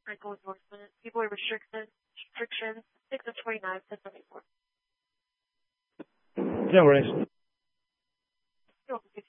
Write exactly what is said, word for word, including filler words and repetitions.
parental endorsement, people with restrictions, restrictions, six of twenty-nine, ten seventy-four. No worries. You're welcome.